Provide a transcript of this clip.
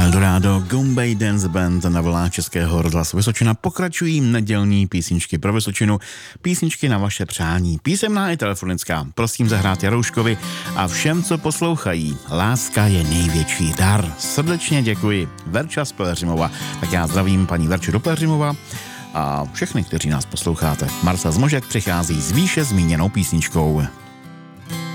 Eldorado, Gumbay Dance Band na vlnách Českého rozhlasu Vysočina pokračují nedělní písničky pro Vysočinu, písničky na vaše přání, písemná i telefonická. Prosím zahrát Jarouškovi a všem, co poslouchají. Láska je největší dar. Srdečně děkuji. Verča z Pelhřimova. Tak já zdravím paní Verču do Pelhřimova a všechny, kteří nás posloucháte. Marcel Zmožek přichází s výše zmíněnou písničkou.